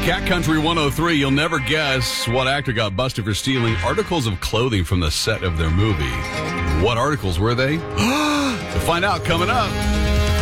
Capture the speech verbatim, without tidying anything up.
Cat Country one oh three, you'll never guess what actor got busted for stealing articles of clothing from the set of their movie. What articles were they? To find out coming up.